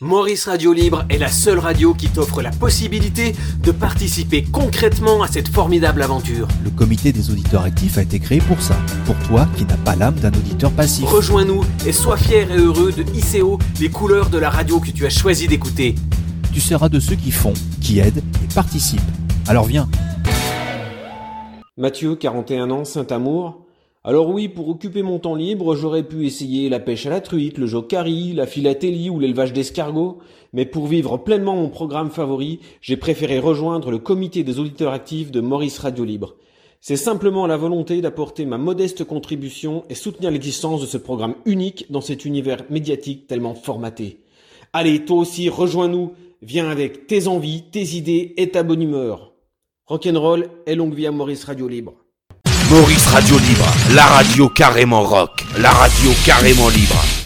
Maurice Radio Libre est la seule radio qui t'offre la possibilité de participer concrètement à cette formidable aventure. Le comité des auditeurs actifs a été créé pour ça, pour toi qui n'as pas l'âme d'un auditeur passif. Rejoins-nous et sois fier et heureux de hisser haut les couleurs de la radio que tu as choisi d'écouter. Tu seras de ceux qui font, qui aident et participent. Alors viens. Mathieu, 41 ans, Saint-Amour. Alors oui, pour occuper mon temps libre, j'aurais pu essayer la pêche à la truite, le jokari, la philatélie ou l'élevage d'escargots, mais pour vivre pleinement mon programme favori, j'ai préféré rejoindre le comité des auditeurs actifs de Maurice Radio Libre. C'est simplement la volonté d'apporter ma modeste contribution et soutenir l'existence de ce programme unique dans cet univers médiatique tellement formaté. Allez, toi aussi, rejoins-nous, viens avec tes envies, tes idées et ta bonne humeur. Rock'n'roll et longue vie à Maurice Radio Libre. Maurice Radio Libre, la radio carrément rock, la radio carrément libre.